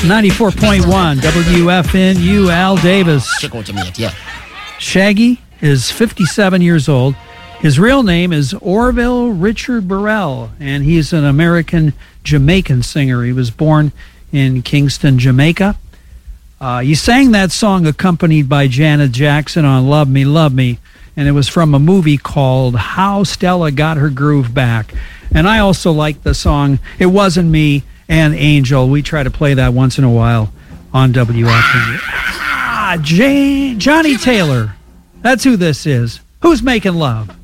94.1 WFNU, Al Davis. Shaggy is 57 years old. His real name is Orville Richard Burrell, and he's an American Jamaican singer. He was born in Kingston, Jamaica. He sang that song accompanied by Janet Jackson on Love Me, Love Me, and it was from a movie called How Stella Got Her Groove Back. And I also like the song It Wasn't Me and Angel. We try to play that once in a while on WFNU. Johnny Taylor. That's who this is. Who's making love?